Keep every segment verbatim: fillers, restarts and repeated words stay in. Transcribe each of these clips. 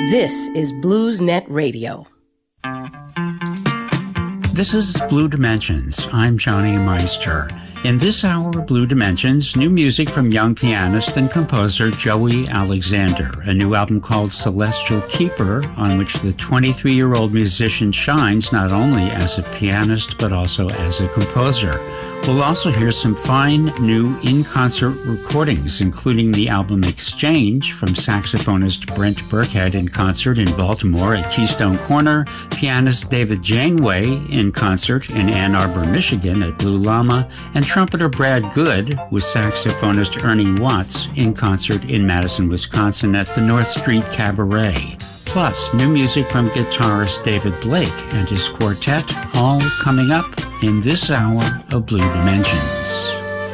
This is BluesNet Radio. This is Blue Dimensions. I'm Johnny Meister. In this hour of Blue Dimensions, new music from young pianist and composer Joey Alexander, a new album called Celestial Keeper, on which the twenty-three-year-old musician shines not only as a pianist but also as a composer. We'll also hear some fine new in-concert recordings, including the album Exchange from saxophonist Brent Burkhead in concert in Baltimore at Keystone Corner, pianist David Janeway in concert in Ann Arbor, Michigan at Blue Llama, and trumpeter Brad Good with saxophonist Ernie Watts in concert in Madison, Wisconsin at the North Street Cabaret. Plus, new music from guitarist David Blake and his quartet, all coming up in this hour of Blue Dimensions.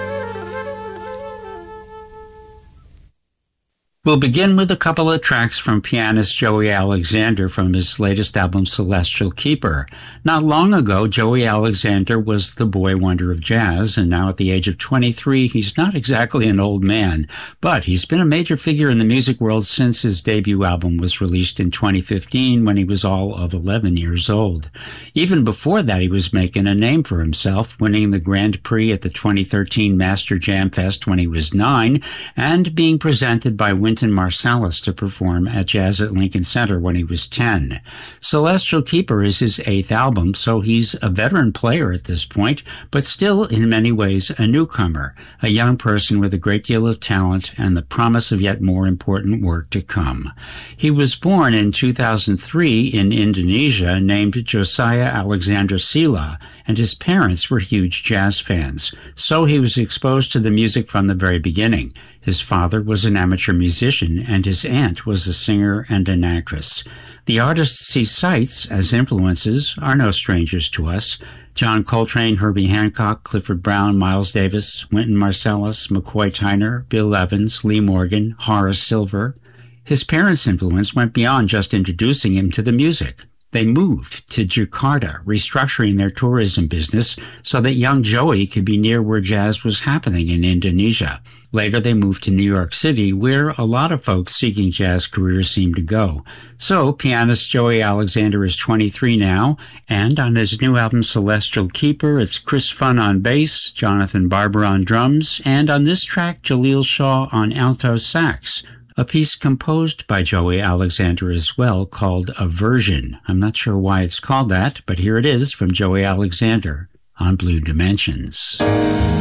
We'll begin with a couple of tracks from pianist Joey Alexander from his latest album, Celestial Keeper. Not long ago, Joey Alexander was the boy wonder of jazz, and now at the age of twenty-three, he's not exactly an old man, but he's been a major figure in the music world since his debut album was released in twenty fifteen when he was all of eleven years old. Even before that, he was making a name for himself, winning the Grand Prix at the twenty thirteen Master Jam Fest when he was nine, and being presented by Wynton Marsalis to perform at Jazz at Lincoln Center when he was ten. Celestial Keeper is his eighth album, so he's a veteran player at this point, but still in many ways a newcomer, a young person with a great deal of talent and the promise of yet more important work to come. He was born in two thousand three in Indonesia, named Josiah Alexander Sila, and his parents were huge jazz fans, so he was exposed to the music from the very beginning. His father was an amateur musician, and his aunt was a singer and an actress. The artists he cites as influences are no strangers to us. John Coltrane, Herbie Hancock, Clifford Brown, Miles Davis, Wynton Marsalis, McCoy Tyner, Bill Evans, Lee Morgan, Horace Silver. His parents' influence went beyond just introducing him to the music. They moved to Jakarta, restructuring their tourism business so that young Joey could be near where jazz was happening in Indonesia. Later, they moved to New York City, where a lot of folks seeking jazz careers seem to go. So, pianist Joey Alexander is twenty-three now, and on his new album Celestial Keeper, it's Chris Funn on bass, Jonathan Barber on drums, and on this track, Jaleel Shaw on alto sax. A piece composed by Joey Alexander as well, called Aversion. I'm not sure why it's called that, but here it is from Joey Alexander on Blue Dimensions.